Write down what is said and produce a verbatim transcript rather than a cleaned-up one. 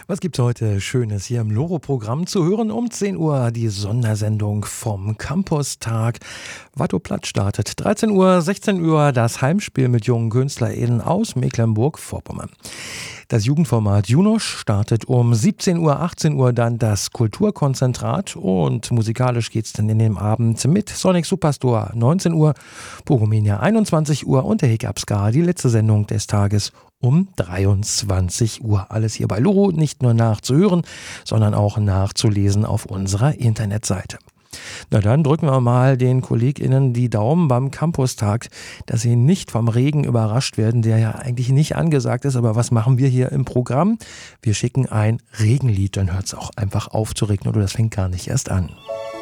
Was gibt's heute Schönes hier im Loro-Programm zu hören? Um zehn Uhr die Sondersendung vom Campustag. Watto Platt startet. dreizehn Uhr, sechzehn Uhr das Heimspiel mit jungen KünstlerInnen aus Mecklenburg-Vorpommern. Das Jugendformat Junosch startet um siebzehn Uhr, achtzehn Uhr dann das Kulturkonzentrat und musikalisch geht's dann in den Abend mit Sonic Superstore neunzehn Uhr, Pogomenia einundzwanzig Uhr und der Hiccup-Ska, die letzte Sendung des Tages um dreiundzwanzig Uhr. Alles hier bei Loro nicht nur nachzuhören, sondern auch nachzulesen auf unserer Internetseite. Na dann drücken wir mal den KollegInnen die Daumen beim Campustag, dass sie nicht vom Regen überrascht werden, der ja eigentlich nicht angesagt ist. Aber was machen wir hier im Programm? Wir schicken ein Regenlied, dann hört es auch einfach auf zu regnen oder das fängt gar nicht erst an.